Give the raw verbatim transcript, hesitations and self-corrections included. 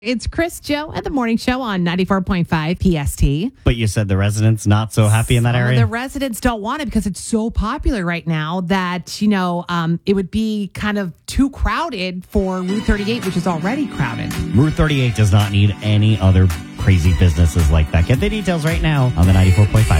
It's Chris, Joe, at the morning show on ninety-four point five P S T. But you said the residents not so happy in that Some area? of the residents don't want it because it's so popular right now that, you know, um, it would be kind of too crowded for Route thirty-eight, which is already crowded. Route thirty-eight does not need any other crazy businesses like that. Get the details right now on the ninety-four point five